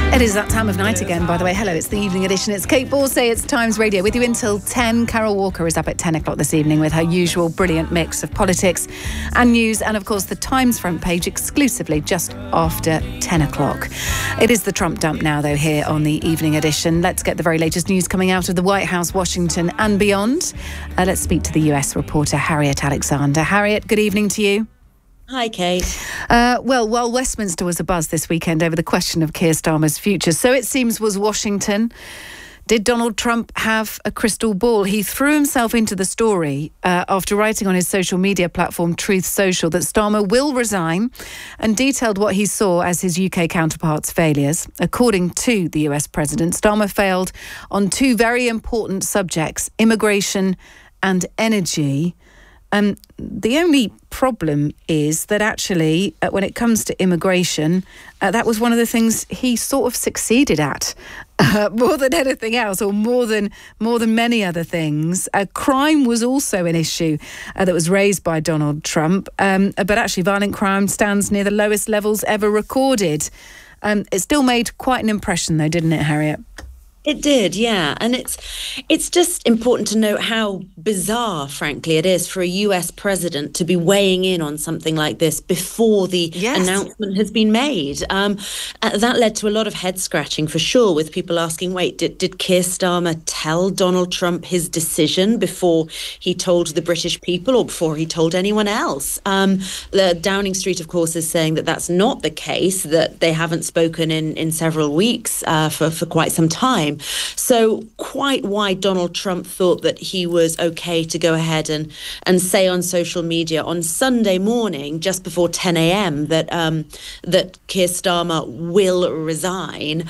It is that time of night again, by the way. Hello, it's the evening edition. It's Kate Borsay, it's Times Radio, with you until 10. Carol Walker is up at 10 o'clock this evening with her usual brilliant mix of politics and news, and of course the Times front page exclusively just after 10 o'clock. It is the Trump dump now, though, here on the evening edition. Let's get the very latest news coming out of the White House, Washington and beyond. Let's speak to the US reporter Harriet Alexander. Harriet, good evening to you. Hi, Kate. Well, while Westminster was abuzz this weekend over the question of Keir Starmer's future, so it seems was Washington. Did Donald Trump have a crystal ball? He threw himself into the story after writing on his social media platform Truth Social that Starmer will resign, and detailed what he saw as his UK counterpart's failures. According to the US president, Starmer failed on two very important subjects, immigration and energy. The only problem is that actually, when it comes to immigration, that was one of the things he sort of succeeded at more than anything else, or more than many other things. Crime was also an issue that was raised by Donald Trump, but actually violent crime stands near the lowest levels ever recorded. It still made quite an impression, though, didn't it, Harriet? It did, yeah. And it's just important to note how bizarre, frankly, it is for a US president to be weighing in on something like this before the announcement has been made. That led to a lot of head scratching, for sure, with people asking, wait, did Keir Starmer tell Donald Trump his decision before he told the British people, or before he told anyone else? The Downing Street, of course, is saying that that's not the case, that they haven't spoken in several weeks for quite some time. So quite why Donald Trump thought that he was okay to go ahead and say on social media on Sunday morning, just before 10 a.m., that Keir Starmer will resign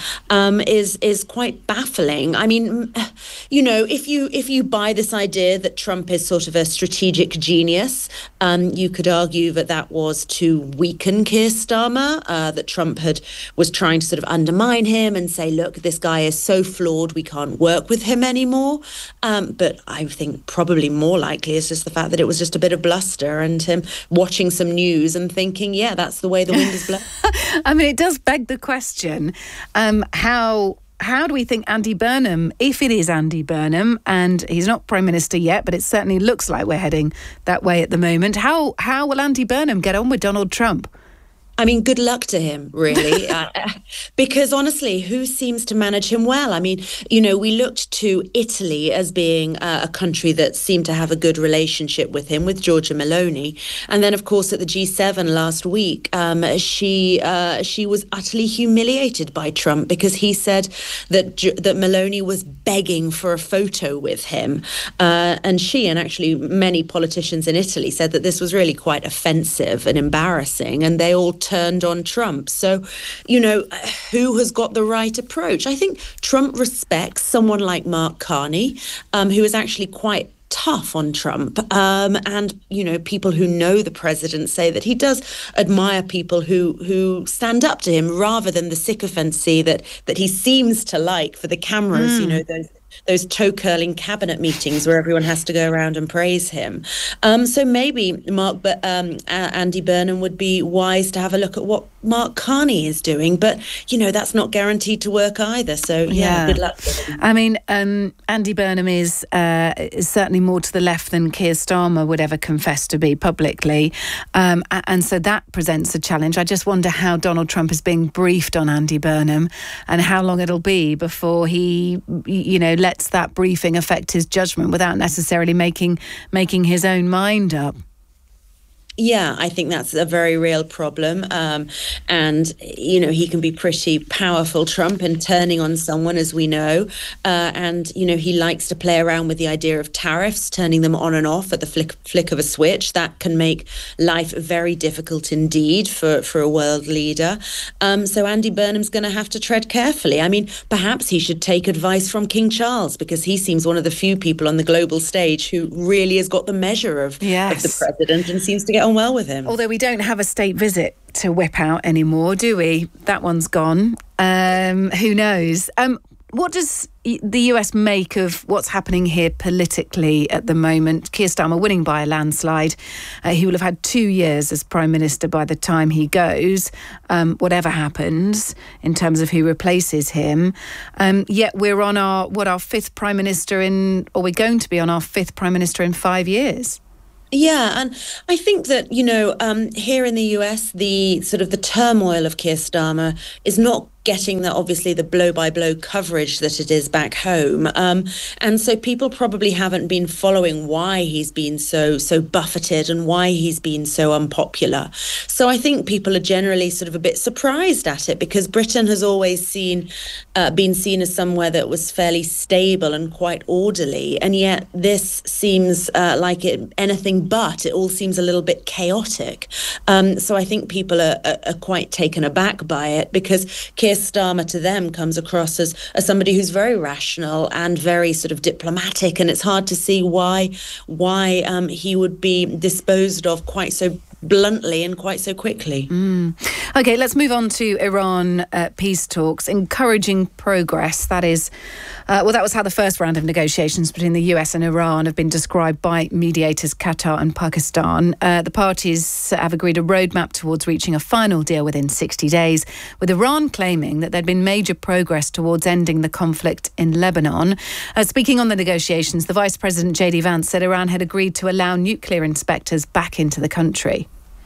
is quite baffling. I mean, you know, if you buy this idea that Trump is sort of a strategic genius, you could argue that was to weaken Keir Starmer, that Trump was trying to sort of undermine him and say, look, this guy is so flawed, we can't work with him anymore. But I think probably more likely is just the fact that it was just a bit of bluster and him watching some news and thinking, yeah, that's the way the wind is blowing. I mean, it does beg the question, how do we think Andy Burnham, if it is Andy Burnham, and he's not Prime Minister yet, but it certainly looks like we're heading that way at the moment, how will Andy Burnham get on with Donald Trump? I mean, good luck to him, really, because honestly, who seems to manage him well? I mean, you know, we looked to Italy as being a country that seemed to have a good relationship with him, with Giorgia Meloni. And then, of course, at the G7 last week, she was utterly humiliated by Trump because he said that Meloni was begging for a photo with him. And she, and actually many politicians in Italy, said that this was really quite offensive and embarrassing, and they all turned on Trump. So, you know, who has got the right approach? I think Trump respects someone like Mark Carney, who is actually quite tough on Trump. And, you know, people who know the president say that he does admire people who stand up to him rather than the sycophancy that he seems to like for the cameras, you know, those toe-curling cabinet meetings where everyone has to go around and praise him. So maybe Andy Burnham would be wise to have a look at what Mark Carney is doing. But, you know, that's not guaranteed to work either. So, yeah. Good luck with him. I mean, Andy Burnham is certainly more to the left than Keir Starmer would ever confess to be publicly. And so that presents a challenge. I just wonder how Donald Trump is being briefed on Andy Burnham and how long it'll be before he, you know, lets that briefing affect his judgment without necessarily making his own mind up. Yeah, I think that's a very real problem. And, you know, he can be pretty powerful, Trump, in turning on someone, as we know. And, you know, he likes to play around with the idea of tariffs, turning them on and off at the flick of a switch. That can make life very difficult indeed for a world leader. So Andy Burnham's going to have to tread carefully. I mean, perhaps he should take advice from King Charles, because he seems one of the few people on the global stage who really has got the measure of the president and seems to get on well with him. Although we don't have a state visit to whip out anymore, do we? That one's gone. Who knows? what does the US make of what's happening here politically at the moment? Keir Starmer winning by a landslide. He will have had 2 years as Prime Minister by the time he goes, whatever happens in terms of who replaces him. Yet we're on our fifth Prime Minister we're going to be on our fifth Prime Minister in 5 years. Yeah, and I think that, here in the US, the sort of the turmoil of Keir Starmer is not getting obviously the blow-by-blow coverage that it is back home. And so people probably haven't been following why he's been so buffeted and why he's been so unpopular. So I think people are generally sort of a bit surprised at it, because Britain has always been seen as somewhere that was fairly stable and quite orderly. And yet this seems like anything but. It all seems a little bit chaotic. So I think people are quite taken aback by it, because Keir Starmer to them comes across as somebody who's very rational and very sort of diplomatic, and it's hard to see why he would be disposed of quite so bluntly and quite so quickly. OK, let's move on to Iran peace talks. Encouraging progress. That is, that was how the first round of negotiations between the US and Iran have been described by mediators Qatar and Pakistan. The parties have agreed a roadmap towards reaching a final deal within 60 days, with Iran claiming that there'd been major progress towards ending the conflict in Lebanon. Speaking on the negotiations, the Vice President J.D. Vance said Iran had agreed to allow nuclear inspectors back into the country.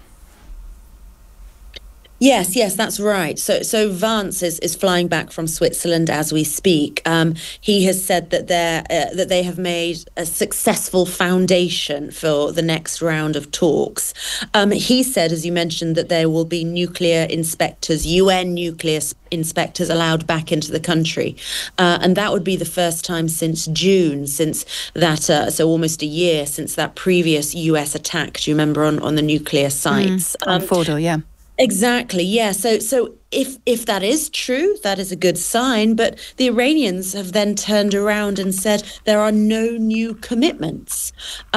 Yes, that's right. So Vance is flying back from Switzerland as we speak. He has said that they have made a successful foundation for the next round of talks. He said, as you mentioned, that there will be nuclear inspectors, UN nuclear inspectors allowed back into the country. And that would be the first time since June, since that, so almost a year since that previous US attack, do you remember, on the nuclear sites? On Fordo, yeah. Exactly, yeah. So if that is true, that is a good sign. But the Iranians have then turned around and said there are no new commitments.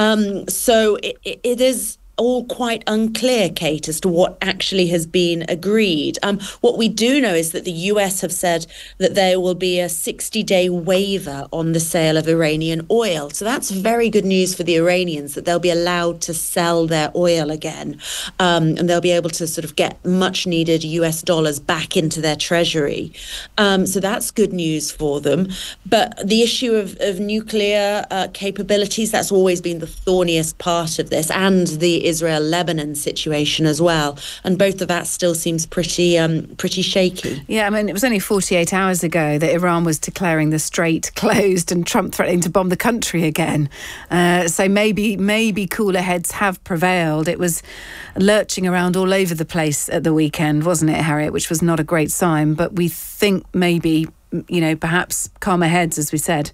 So it is all quite unclear, Kate, as to what actually has been agreed. What we do know is that the US have said that there will be a 60-day waiver on the sale of Iranian oil. So that's very good news for the Iranians, that they'll be allowed to sell their oil again. And they'll be able to sort of get much needed US dollars back into their treasury. So that's good news for them. But the issue of nuclear capabilities, that's always been the thorniest part of this, and the Israel-Lebanon situation as well, and both of that still seems pretty shaky. Yeah, I mean, it was only 48 hours ago that Iran was declaring the strait closed and Trump threatening to bomb the country again. So maybe cooler heads have prevailed. It was lurching around all over the place at the weekend, wasn't it, Harriet? Which was not a great sign, but we think maybe, perhaps calmer heads, as we said.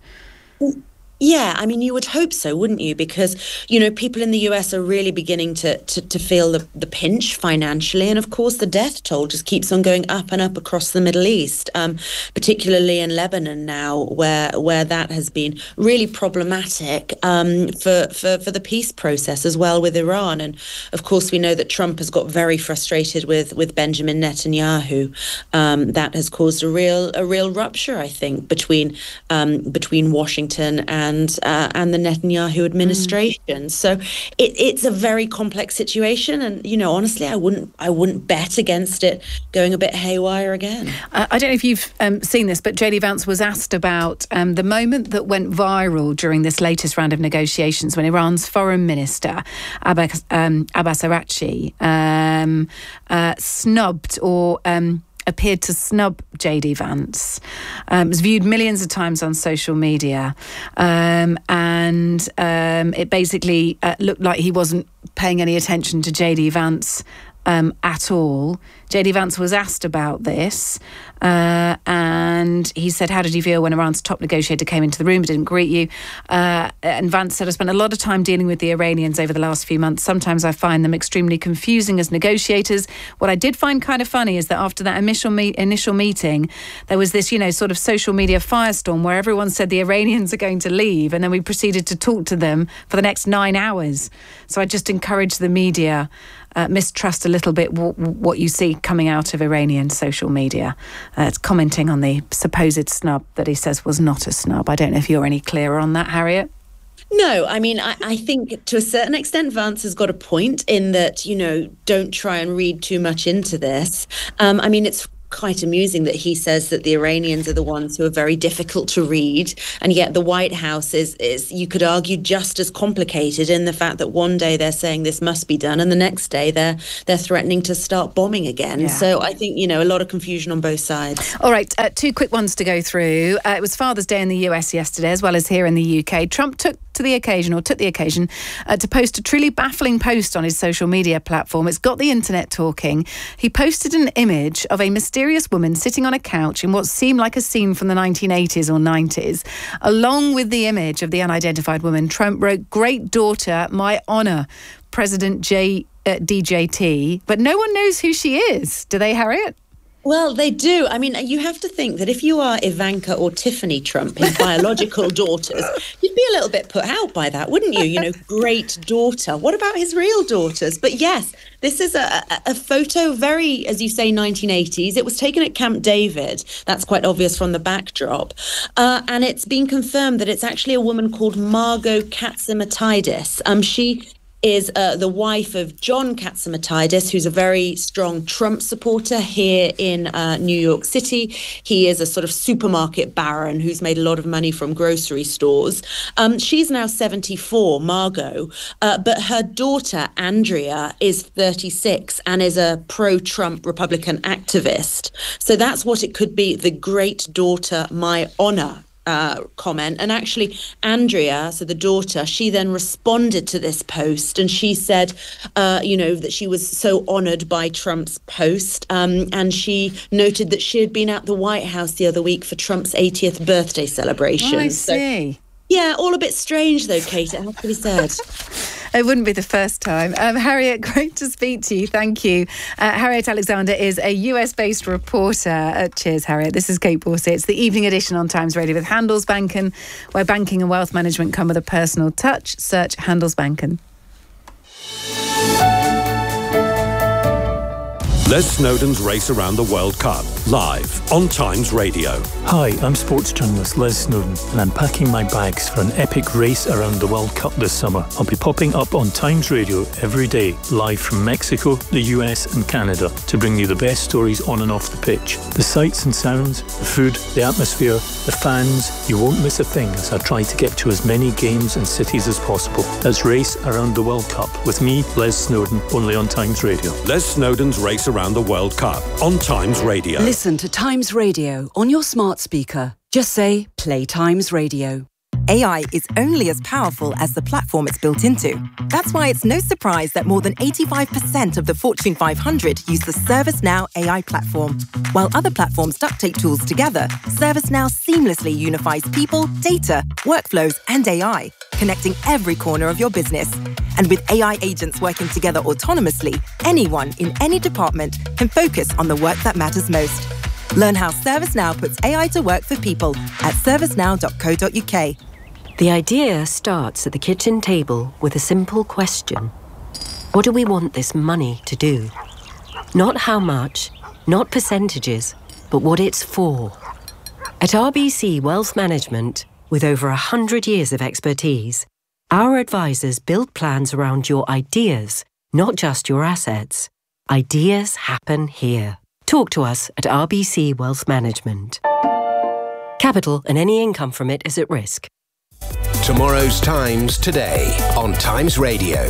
Yeah, I mean, you would hope so, wouldn't you? Because, people in the US are really beginning to feel the pinch financially. And of course, the death toll just keeps on going up and up across the Middle East, particularly in Lebanon now, where that has been really problematic for the peace process as well with Iran. And of course, we know that Trump has got very frustrated with Benjamin Netanyahu. That has caused a real rupture, I think, between Washington and the Netanyahu administration. So it's a very complex situation, and honestly, I wouldn't bet against it going a bit haywire again. I don't know if you've seen this, but J.D. Vance was asked about the moment that went viral during this latest round of negotiations, when Iran's foreign minister Abbas Araghchi snubbed or appeared to snub J.D. Vance. It was viewed millions of times on social media, and it basically looked like he wasn't paying any attention to J.D. Vance at all. J.D. Vance was asked about this, and he said, how did you feel when Iran's top negotiator came into the room but didn't greet you? And Vance said, I spent a lot of time dealing with the Iranians over the last few months. Sometimes I find them extremely confusing as negotiators. What I did find kind of funny is that after that initial meeting, there was this, sort of social media firestorm where everyone said the Iranians are going to leave, and then we proceeded to talk to them for the next 9 hours. So I just encourage the media mistrust a little bit what you see coming out of Iranian social media. It's commenting on the supposed snub that he says was not a snub. I don't know if you're any clearer on that, Harriet. No, I mean, I think to a certain extent, Vance has got a point in that, don't try and read too much into this. I mean, it's quite amusing that he says that the Iranians are the ones who are very difficult to read, and yet the White House is you could argue just as complicated in the fact that one day they're saying this must be done and the next day they're threatening to start bombing again. Yeah. So I think a lot of confusion on both sides. All right, two quick ones to go through. It was Father's Day in the US yesterday as well as here in the UK. Trump took the occasion to post a truly baffling post on his social media platform. It's got the internet talking. He posted an image of a mysterious woman sitting on a couch in what seemed like a scene from the 1980s or 90s. Along with the image of the unidentified woman, Trump wrote, "Great daughter, my honor, President DJT." But no one knows who she is. Do they, Harriet? Well, they do. I mean, you have to think that if you are Ivanka or Tiffany Trump, his biological daughters, you'd be a little bit put out by that, wouldn't you? Great daughter. What about his real daughters? But yes, this is a photo very, as you say, 1980s. It was taken at Camp David. That's quite obvious from the backdrop. And it's been confirmed that it's actually a woman called Margot Catsimatidis. She is the wife of John Catsimatidis, who's a very strong Trump supporter here in New York City. He is a sort of supermarket baron who's made a lot of money from grocery stores. She's now 74, Margot, but her daughter, Andrea, is 36 and is a pro-Trump Republican activist. So that's what it could be, the great daughter, my honor. Comment. And actually, Andrea, so the daughter, she then responded to this post and she said, that she was so honored by Trump's post. And she noted that she had been at the White House the other week for Trump's 80th birthday celebration. Oh, I see. Yeah, all a bit strange though, Kate, it has to be said. It wouldn't be the first time. Harriet, great to speak to you. Thank you. Harriet Alexander is a US-based reporter. Cheers, Harriet. This is Kate Borsey. It's the evening edition on Times Radio with Handelsbanken, where banking and wealth management come with a personal touch. Search Handelsbanken. Les Snowdon's Race Around the World Cup, live on Times Radio. Hi, I'm sports journalist Les Snowdon, and I'm packing my bags for an epic race around the World Cup this summer. I'll be popping up on Times Radio every day, live from Mexico, the US and Canada, to bring you the best stories on and off the pitch. The sights and sounds, the food, the atmosphere, the fans. You won't miss a thing as I try to get to as many games and cities as possible. That's Race Around the World Cup with me, Les Snowdon, only on Times Radio. Les Snowdon's Race Around the World Cup on Times Radio. Listen to Times Radio on your smart speaker. Just say, play Times Radio. AI is only as powerful as the platform it's built into. That's why it's no surprise that more than 85% of the Fortune 500 use the ServiceNow AI platform. While other platforms duct tape tools together, ServiceNow seamlessly unifies people, data, workflows, and AI, connecting every corner of your business. And with AI agents working together autonomously, anyone in any department can focus on the work that matters most. Learn how ServiceNow puts AI to work for people at servicenow.co.uk. The idea starts at the kitchen table with a simple question. What do we want this money to do? Not how much, not percentages, but what it's for. At RBC Wealth Management, with over 100 years of expertise, our advisors build plans around your ideas, not just your assets. Ideas happen here. Talk to us at RBC Wealth Management. Capital and any income from it is at risk. Tomorrow's Times today on Times Radio.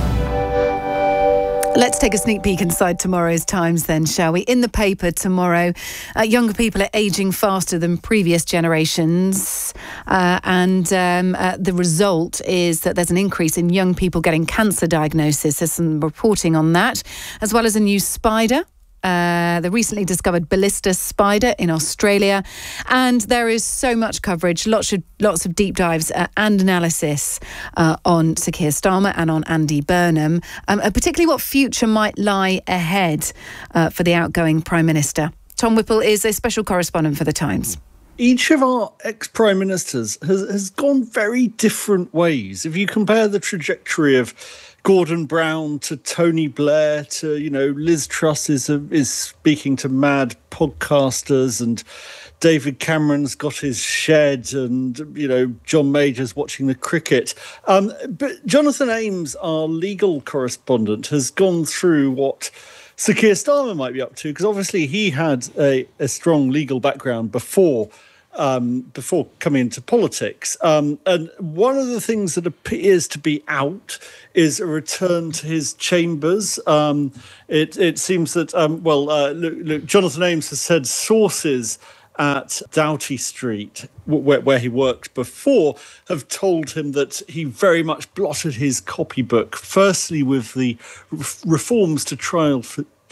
Let's take a sneak peek inside tomorrow's Times then, shall we? In the paper tomorrow, younger people are ageing faster than previous generations. And the result is that there's an increase in young people getting cancer diagnosis. There's some reporting on that, as well as a new spider. The recently discovered ballista spider in Australia. And there is so much coverage, lots of deep dives and analysis on Sir Keir Starmer and on Andy Burnham, particularly what future might lie ahead for the outgoing Prime Minister. Tom Whipple is a special correspondent for The Times. Each of our ex-Prime Ministers has gone very different ways. If you compare the trajectory of Gordon Brown to Tony Blair to, Liz Truss is speaking to mad podcasters, and David Cameron's got his shed, and, John Major's watching the cricket. But Jonathan Ames, our legal correspondent, has gone through what Sir Keir Starmer might be up to, because obviously he had a strong legal background before coming into politics. And one of the things that appears to be out is a return to his chambers. It seems that, Jonathan Ames has said sources at Doughty Street, where he worked before, have told him that he very much blotted his copybook, firstly with the reforms to trial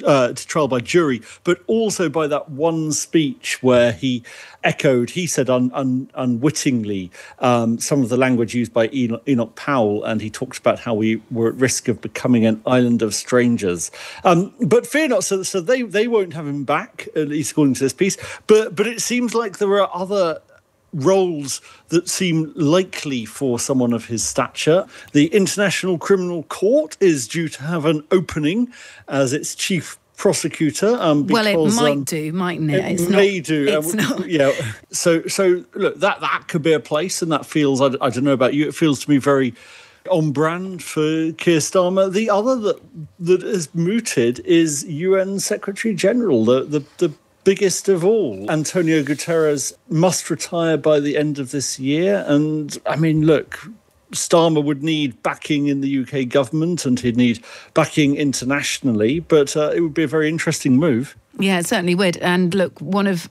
by jury, but also by that one speech where he said unwittingly some of the language used by Enoch Powell, and he talked about how we were at risk of becoming an island of strangers. But fear not, so they won't have him back, at least according to this piece. But it seems like there are other roles that seem likely for someone of his stature. The International Criminal Court is due to have an opening as its chief prosecutor. Well, it might do, mightn't it? It may do. It's not. Yeah. So look, that could be a place, and that feels, I don't know about you, it feels to me very on brand for Keir Starmer. The other that is mooted is UN Secretary General, the biggest of all. Antonio Guterres must retire by the end of this year. And I mean, look, Starmer would need backing in the UK government, and he'd need backing internationally, but it would be a very interesting move. Yeah, it certainly would. And look, one of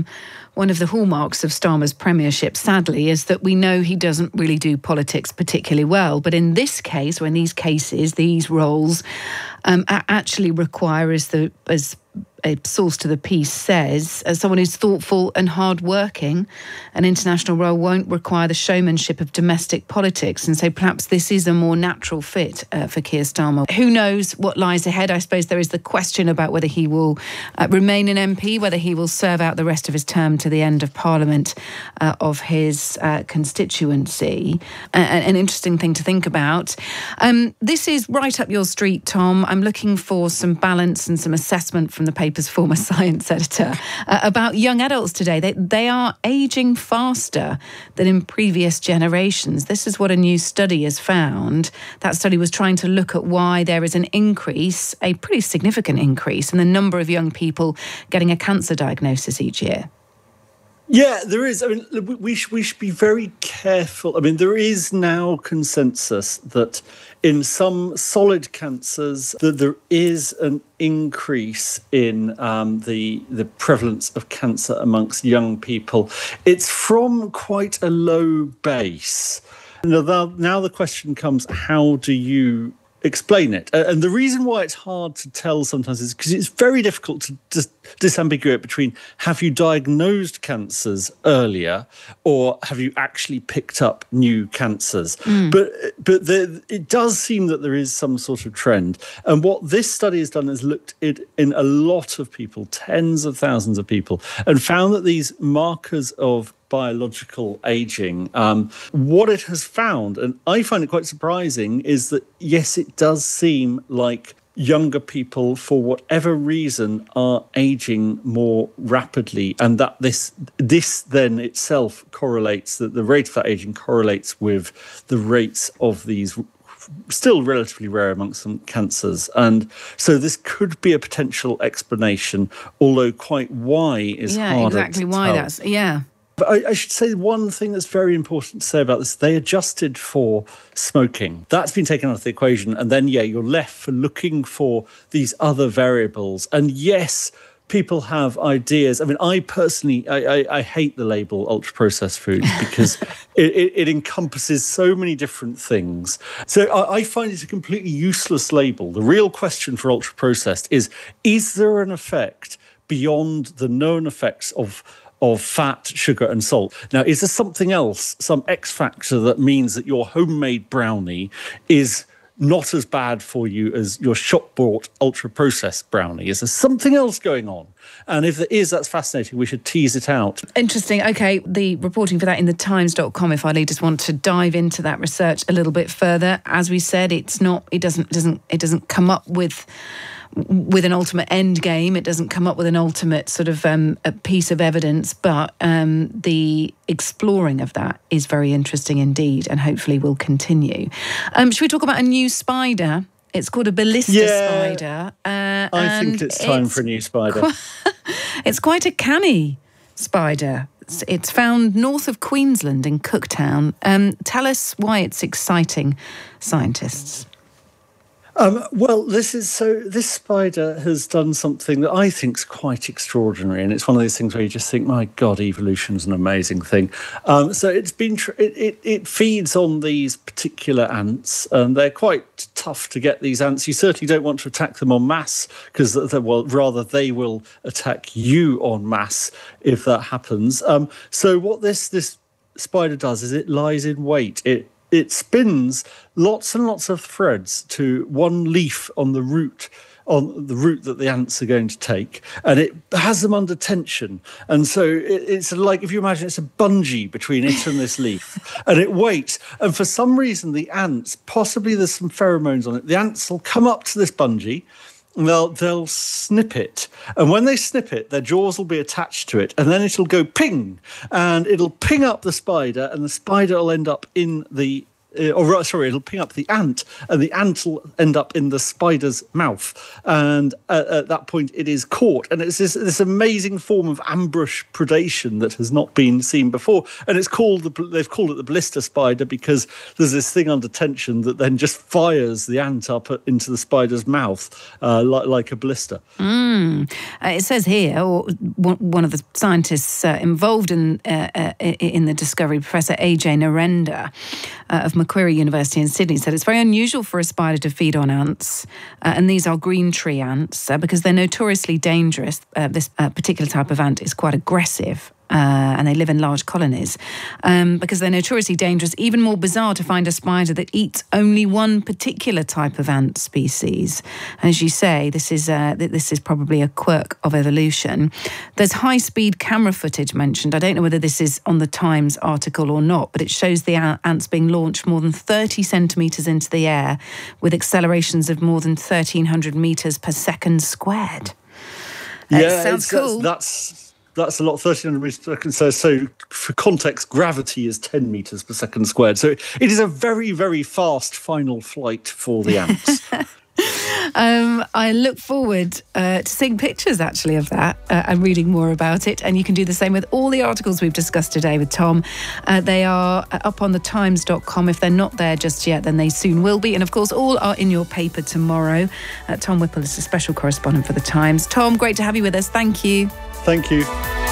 the hallmarks of Starmer's premiership, sadly, is that we know he doesn't really do politics particularly well. But in this case, or in these cases, these roles actually require, as a source to the piece says, as someone who's thoughtful and hardworking, an international role won't require the showmanship of domestic politics. And so perhaps this is a more natural fit for Keir Starmer. Who knows what lies ahead? I suppose there is the question about whether he will remain an MP, whether he will serve out the rest of his term to the end of Parliament of his constituency. An interesting thing to think about. This is right up your street, Tom. I'm looking for some balance and some assessment from the paper's former science editor about young adults today. They are ageing faster than in previous generations. This is what a new study has found. That study was trying to look at why there is an increase, a pretty significant increase, in the number of young people getting a cancer diagnosis each year. Yeah, there is. I mean, we should be very careful. I mean, there is now consensus that in some solid cancers that there is an increase in the prevalence of cancer amongst young people. It's from quite a low base. Now the question comes, how do you explain it? And the reason why it's hard to tell sometimes is because it's very difficult to disambiguate between have you diagnosed cancers earlier or have you actually picked up new cancers. But it does seem that there is some sort of trend. And what this study has done is looked in a lot of people, tens of thousands of people, and found that these markers of biological aging, what it has found, and I find it quite surprising, is that yes, it does seem like younger people, for whatever reason, are aging more rapidly, and that this then itself correlates, that the rate of that aging correlates with the rates of these still relatively rare amongst them cancers. And so this could be a potential explanation, although quite why is harder exactly to why tell. that's But I should say one thing that's very important to say about this. They adjusted for smoking. That's been taken out of the equation. And then, you're left for looking for these other variables. And yes, people have ideas. I mean, I personally, I hate the label ultra-processed foods because it encompasses so many different things. So I find it a completely useless label. The real question for ultra-processed is there an effect beyond the known effects of fat, sugar and salt? Now, is there something else, some X factor that means that your homemade brownie is not as bad for you as your shop-bought ultra-processed brownie? Is there something else going on? And if there is, that's fascinating. We should tease it out. Interesting. OK, the reporting for that in the times.com, if our leaders want to dive into that research a little bit further. As we said, it doesn't come up with an ultimate end game. It doesn't come up with an ultimate sort of a piece of evidence, but the exploring of that is very interesting indeed, and hopefully will continue. Should we talk about a new spider? It's called a ballista spider. I think it's time for a new spider. It's quite a canny spider. It's found north of Queensland in Cooktown. Tell us why it's exciting scientists. Well, this spider has done something that I think is quite extraordinary, and it's one of those things where you just think, my God, evolution's an amazing thing. So it's been it feeds on these particular ants, and they're quite tough to get. These ants, you certainly don't want to attack them en masse, because rather they will attack you en masse if that happens. So what this spider does is it lies in wait. It spins lots and lots of threads to one leaf on the root that the ants are going to take, and it has them under tension. And so it's like, if you imagine, it's a bungee between it and this leaf, and it waits. And for some reason, the ants, possibly there's some pheromones on it, the ants will come up to this bungee, and they'll snip it. And when they snip it, their jaws will be attached to it, and then it'll go ping, and it'll ping up the spider, and the spider will end up in it'll ping up the ant, and the ant will end up in the spider's mouth. And at that point, it is caught. And it's this amazing form of ambush predation that has not been seen before. And they've called it the ballista spider because there's this thing under tension that then just fires the ant up into the spider's mouth like a blister. It says here, one of the scientists involved in the discovery, Professor A.J. Narendra of Macquarie University in Sydney, said it's very unusual for a spider to feed on ants, and these are green tree ants, because they're notoriously dangerous. This particular type of ant is quite aggressive. And they live in large colonies because they're notoriously dangerous. Even more bizarre to find a spider that eats only one particular type of ant species. And as you say, this is probably a quirk of evolution. There's high-speed camera footage mentioned. I don't know whether this is on the Times article or not, but it shows the ants being launched more than 30 centimetres into the air with accelerations of more than 1,300 metres per second squared. Yeah, sounds cool. That's a lot, 1,300 metres per second. So for context, gravity is 10 metres per second squared. So it is a very, very fast final flight for the ants. I look forward to seeing pictures, actually, of that and reading more about it. And you can do the same with all the articles we've discussed today with Tom. They are up on the times.com. If they're not there just yet, then they soon will be. And, of course, all are in your paper tomorrow. Tom Whipple is a special correspondent for the Times. Tom, great to have you with us. Thank you. Thank you.